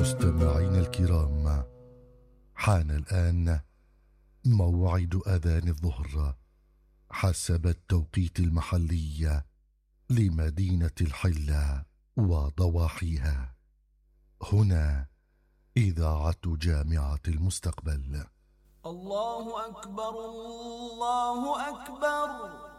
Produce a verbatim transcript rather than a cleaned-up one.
مستمعين الكرام، حان الآن موعد أذان الظهر حسب التوقيت المحلي لمدينة الحلة وضواحيها. هنا إذاعة جامعة المستقبل. الله أكبر الله أكبر.